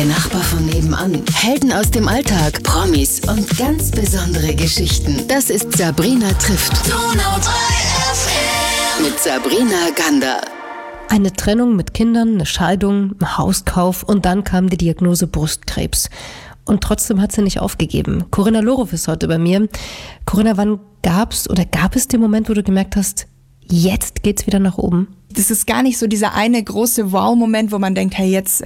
Der Nachbar von nebenan. Helden aus dem Alltag, Promis und ganz besondere Geschichten. Das ist Sabrina trifft. Mit Sabrina Gander. Eine Trennung mit Kindern, eine Scheidung, ein Hauskauf und dann kam die Diagnose Brustkrebs. Und trotzdem hat sie nicht aufgegeben. Corinna Lorow ist heute bei mir. Corinna, wann gab es den Moment, wo du gemerkt hast, jetzt geht's wieder nach oben? Das ist gar nicht so dieser eine große Wow-Moment, wo man denkt, hey, jetzt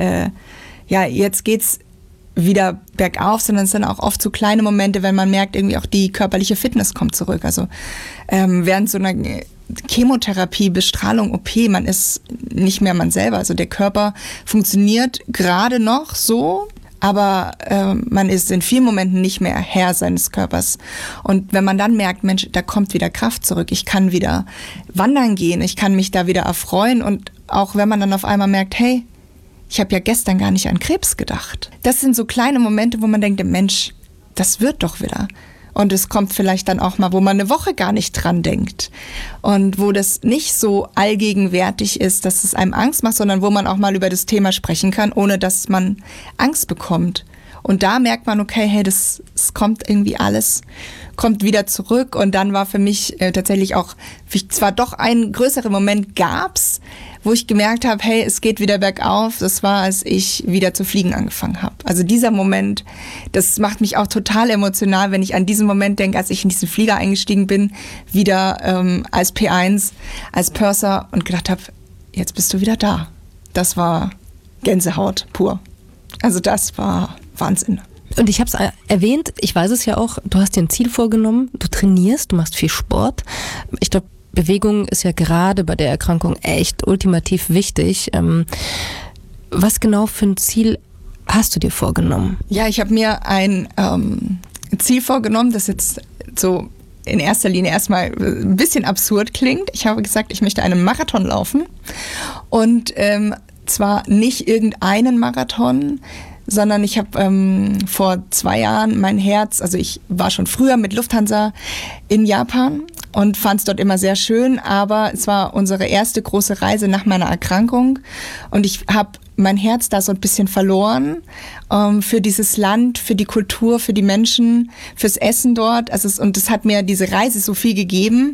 geht's wieder bergauf, sondern es sind auch oft so kleine Momente, wenn man merkt, irgendwie auch die körperliche Fitness kommt zurück. Also während so einer Chemotherapie, Bestrahlung, OP, man ist nicht mehr man selber. Also der Körper funktioniert gerade noch so, aber man ist in vielen Momenten nicht mehr Herr seines Körpers. Und wenn man dann merkt, Mensch, da kommt wieder Kraft zurück, ich kann wieder wandern gehen, ich kann mich da wieder erfreuen und auch wenn man dann auf einmal merkt, hey, ich habe ja gestern gar nicht an Krebs gedacht. Das sind so kleine Momente, wo man denkt, Mensch, das wird doch wieder. Und es kommt vielleicht dann auch mal, wo man eine Woche gar nicht dran denkt. Und wo das nicht so allgegenwärtig ist, dass es einem Angst macht, sondern wo man auch mal über das Thema sprechen kann, ohne dass man Angst bekommt. Und da merkt man, okay, hey, das kommt irgendwie alles, kommt wieder zurück. Und dann war für mich tatsächlich auch, zwar doch ein größerer Moment gab's, wo ich gemerkt habe, hey, es geht wieder bergauf. Das war, als ich wieder zu fliegen angefangen habe. Also dieser Moment, das macht mich auch total emotional, wenn ich an diesen Moment denke, als ich in diesen Flieger eingestiegen bin, wieder als P1, als Purser und gedacht habe, jetzt bist du wieder da. Das war Gänsehaut pur. Also das war Wahnsinn. Und ich habe es erwähnt, ich weiß es ja auch, du hast dir ein Ziel vorgenommen, du trainierst, du machst viel Sport. Ich glaube, Bewegung ist ja gerade bei der Erkrankung echt ultimativ wichtig. Was genau für ein Ziel hast du dir vorgenommen? Ja, ich habe mir ein Ziel vorgenommen, das jetzt so in erster Linie erstmal ein bisschen absurd klingt. Ich habe gesagt, ich möchte einen Marathon laufen und zwar nicht irgendeinen Marathon, sondern ich habe vor 2 Jahren mein Herz, also ich war schon früher mit Lufthansa in Japan und fand es dort immer sehr schön, aber es war unsere erste große Reise nach meiner Erkrankung und ich habe mein Herz da so ein bisschen verloren für dieses Land, für die Kultur, für die Menschen, fürs Essen dort. Und das hat mir diese Reise so viel gegeben